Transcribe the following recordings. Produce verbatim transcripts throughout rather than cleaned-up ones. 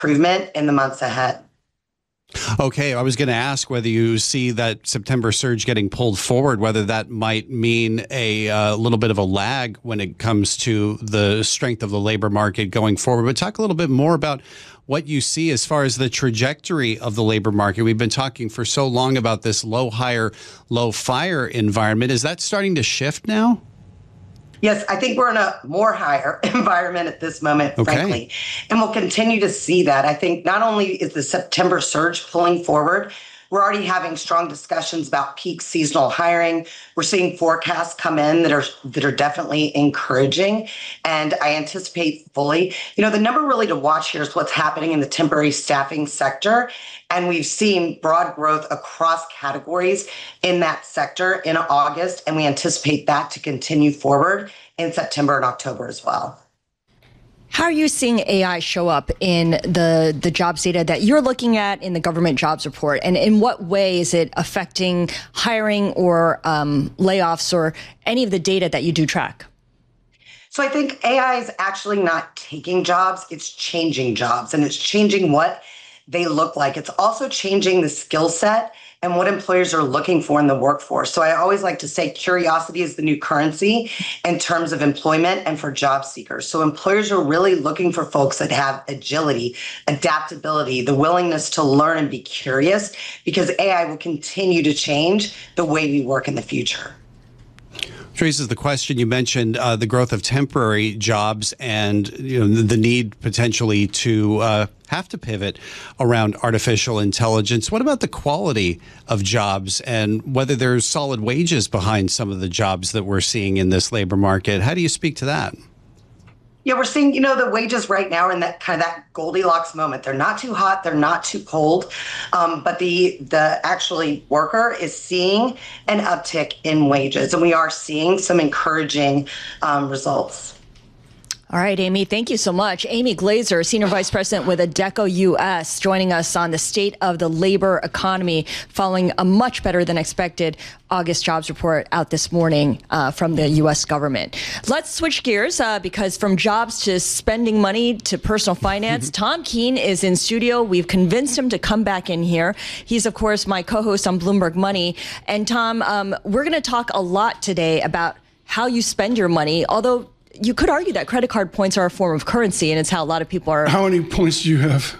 improvement in the months ahead. Okay, I was going to ask whether you see that September surge getting pulled forward, whether that might mean a uh, little bit of a lag when it comes to the strength of the labor market going forward. But talk a little bit more about what you see as far as the trajectory of the labor market. We've been talking for so long about this low hire, low fire environment. Is that starting to shift now? Yes, I think we're in a more higher environment at this moment, okay. frankly, and we'll continue to see that. I think not only is the September surge pulling forward, we're already having strong discussions about peak seasonal hiring. We're seeing forecasts come in that are that are definitely encouraging, and I anticipate fully. You know, the number really to watch here is what's happening in the temporary staffing sector, and we've seen broad growth across categories in that sector in August, and we anticipate that to continue forward in September and October as well. How are you seeing A I show up in the, the jobs data that you're looking at in the government jobs report? And in what way is it affecting hiring or um, layoffs or any of the data that you do track? So I think A I is actually not taking jobs, it's changing jobs, and it's changing what they look like. It's also changing the skill set and what employers are looking for in the workforce. So I always like to say curiosity is the new currency in terms of employment and for job seekers. So employers are really looking for folks that have agility, adaptability, the willingness to learn and be curious, because A I will continue to change the way we work in the future. Raises the question, you mentioned uh, the growth of temporary jobs and you know, the need potentially to uh, have to pivot around artificial intelligence. What about the quality of jobs and whether there's solid wages behind some of the jobs that we're seeing in this labor market? How do you speak to that? Yeah, we're seeing, you know, the wages right now are in that kind of that Goldilocks moment. They're not too hot, they're not too cold, um, but the the actually worker is seeing an uptick in wages, and we are seeing some encouraging um, results. All right, Amy, thank you so much. Amy Glazer, Senior Vice President with Adecco U S, joining us on the state of the labor economy following a much better than expected August jobs report out this morning uh, from the U S government. Let's switch gears uh, because from jobs to spending money to personal finance, mm-hmm. Tom Keene is in studio. We've convinced him to come back in here. He's, of course, my co-host on Bloomberg Money. And Tom, um, we're going to talk a lot today about how you spend your money, although you could argue that credit card points are a form of currency, and it's how a lot of people are. How many points do you have?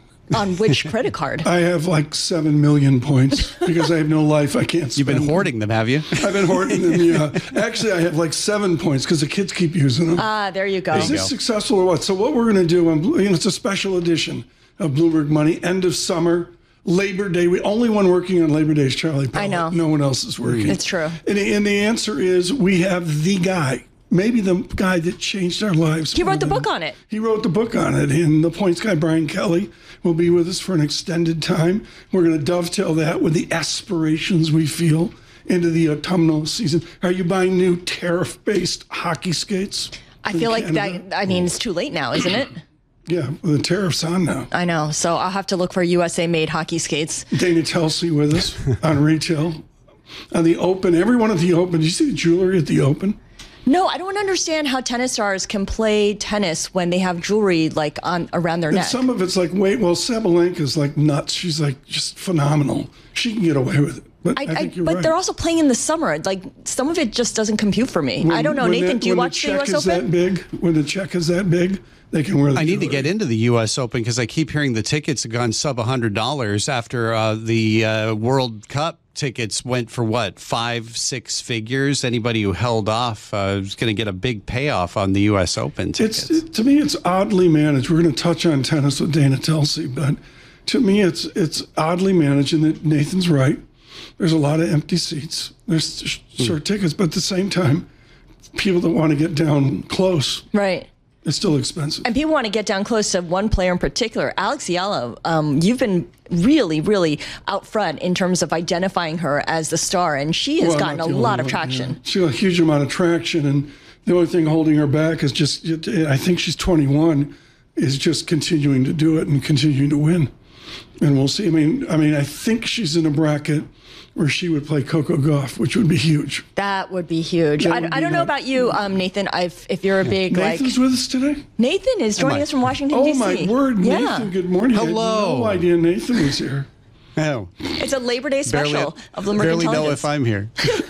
On which credit card? I have like seven million points because I have no life. I can't spend. You've been hoarding them, have you? I've been hoarding them, yeah. Actually, I have like seven points because the kids keep using them. Ah, there you go. Is this successful or what? So what we're going to do, on, you know, it's a special edition of Bloomberg Money, end of summer. Labor Day. We only one working on Labor Day is Charlie Powell. I know. No one else is working. It's true. And, and the answer is we have the guy. Maybe the guy that changed our lives. He wrote the book on it. He wrote the book on it. And the points guy, Brian Kelly, will be with us for an extended time. We're going to dovetail that with the aspirations we feel into the autumnal season. Are you buying new tariff-based hockey skates? I feel like that, I mean, it's too late now, isn't it? Yeah, well, the tariff's on now. I know. So I'll have to look for U S A-made hockey skates. Dana Telsey with us on retail. On the Open, everyone at the Open. Did you see the jewelry at the Open? No, I don't understand how tennis stars can play tennis when they have jewelry like on around their and neck. Some of it's like, wait, well, Sabalenka's like nuts. She's like just phenomenal. She can get away with it. But I, I think you're but right. They're also playing in the summer. Like some of it just doesn't compute for me. When, I don't know, Nathan. That, do you watch the, the U S Open? When the check is that big, when the check is that big, they can wear the I need jewelry. to get into the U S Open because I keep hearing the tickets have gone sub one hundred dollars after uh, the uh, World Cup tickets went for what, five, six figures? Anybody who held off uh, is going to get a big payoff on the U S Open tickets. It's, it, to me, it's oddly managed. We're going to touch on tennis with Dana Telsey, but to me, it's it's oddly managed, and that Nathan's right. There's a lot of empty seats. There's short mm. tickets, but at the same time, people that want to get down close. Right. It's still expensive. And people want to get down close to one player in particular. Alex Yala, um, you've been really, really out front in terms of identifying her as the star, and she has well, gotten a lot of traction. Yeah. She got a huge amount of traction, and the only thing holding her back is just, I think she's twenty-one, is just continuing to do it and continuing to win. And we'll see. I mean, I mean, I think she's in a bracket where she would play Coco Gauff, which would be huge. That would be huge. I, would I be don't know that- about you, um, Nathan. I've, if you're a big Nathan's like with us today? Nathan is joining I? us from Washington Oh, D C. my word. Yeah, Nathan, good morning. I had Hello. no idea Nathan was here. Oh, it's a Labor Day special barely, of Bloomberg barely know Intelligence. if I'm here.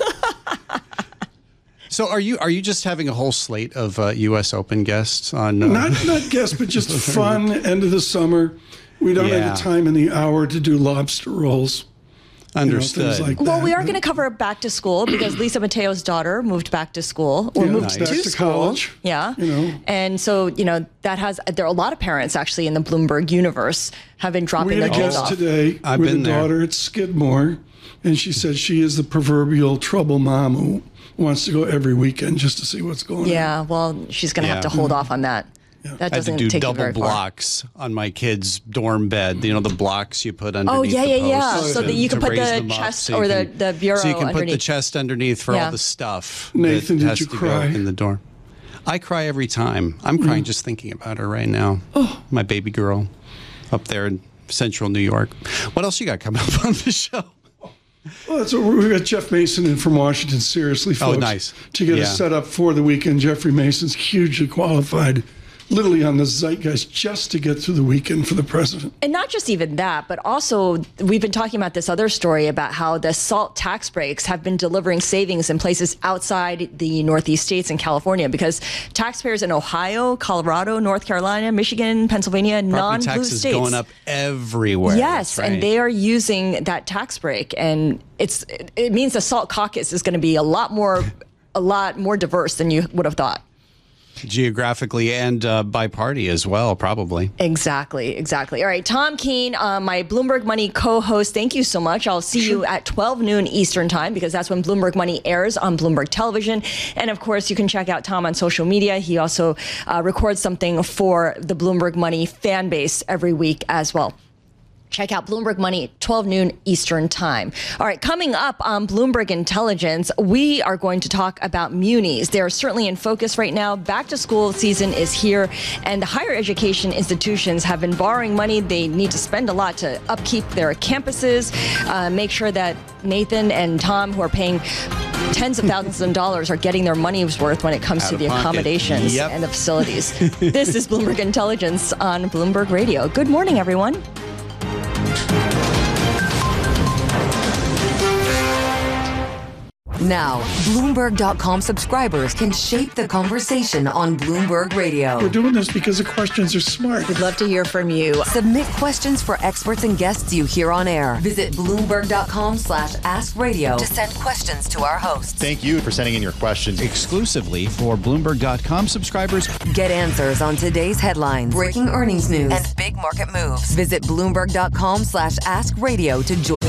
So are you are you just having a whole slate of uh, U S Open guests on? Uh, Not not guests, but just fun end of the summer. We don't Yeah. have the time in the hour to do lobster rolls. You know, understood. things like Well, that. we are going to cover back to school because Lisa Mateo's daughter moved back to school or Yeah, moved nice. to Back to school. college, Yeah. you know. And so, you know, that has, there are a lot of parents actually in the Bloomberg universe have been We dropping had their a kids guest off. today I've with a been there. daughter at Skidmore, and she said she is the proverbial trouble mom who wants to go every weekend just to see what's going on. Yeah. Well, she's going to have Yeah. to hold off on that. That I had to doesn't do take you double very far. blocks on my kid's dorm bed. You know, the blocks you put underneath Oh, yeah, the yeah, yeah. posts So that to- you can to put raise the them up chest so you or the- can- the bureau So you can put the underneath. chest underneath for Yeah. all the stuff Nathan, that did has you to cry? go in the dorm. I cry every time. I'm crying just thinking about her right now. Oh. My baby girl up there in central New York. What else you got coming up on the show? Well, that's what we got Jeff Mason in from Washington. Seriously, folks. Oh, nice. To get Yeah. us set up for the weekend. Jeffrey Mason's hugely qualified, literally on the zeitgeist, just to get through the weekend for the president. And not just even that, but also we've been talking about this other story about how the SALT tax breaks have been delivering savings in places outside the Northeast states and California because taxpayers in Ohio, Colorado, North Carolina, Michigan, Pennsylvania, Property non-blue taxes states. going up everywhere. Yes, That's right. and they are using that tax break, and it's it, it means the SALT caucus is going to be a lot more, a lot more diverse than you would have thought. Geographically and uh, by party as well, probably. Exactly, exactly. All right, Tom Keene, uh, my Bloomberg Money co-host, thank you so much. I'll see you at twelve noon Eastern time because that's when Bloomberg Money airs on Bloomberg Television. And of course, you can check out Tom on social media. He also uh, records something for the Bloomberg Money fan base every week as well. Check out Bloomberg Money, twelve noon Eastern time. All right, coming up on Bloomberg Intelligence, we are going to talk about munis. They're certainly in focus right now. Back to school season is here, and the higher education institutions have been borrowing money. They need to spend a lot to upkeep their campuses, uh, make sure that Nathan and Tom, who are paying tens of thousands of dollars, are getting their money's worth when it comes Out to of the pocket. accommodations Yep. and the facilities. This is Bloomberg Intelligence on Bloomberg Radio. Good morning, everyone. Now, Bloomberg dot com subscribers can shape the conversation on Bloomberg Radio. We're doing this because the questions are smart. We'd love to hear from you. Submit questions for experts and guests you hear on air. Visit Bloomberg dot com slash ask radio to send questions to our hosts. Thank you for sending in your questions. Exclusively for Bloomberg dot com subscribers. Get answers on today's headlines, breaking earnings news, and big market moves. Visit Bloomberg dot com slash ask radio to join.